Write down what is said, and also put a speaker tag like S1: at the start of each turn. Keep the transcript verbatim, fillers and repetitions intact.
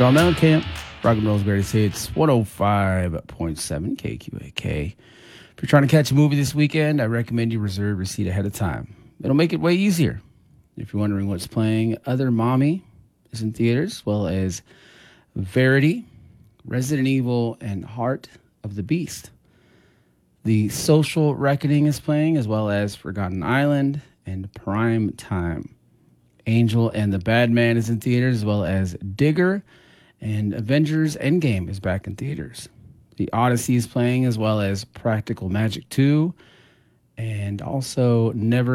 S1: John Mellencamp, Rock and Roll's Greatest Hits, one oh five point seven K Q A K. If you're trying to catch a movie this weekend, I recommend you reserve your seat ahead of time. It'll make it way easier. If you're wondering what's playing, Other Mommy is in theaters, as well as Verity, Resident Evil, and Heart of the Beast. The Social Reckoning is playing, as well as Forgotten Island and Prime Time. Angel and the Bad Man is in theaters, as well as Digger, and Avengers Endgame is back in theaters. The Odyssey is playing, as well as Practical Magic two, and also Never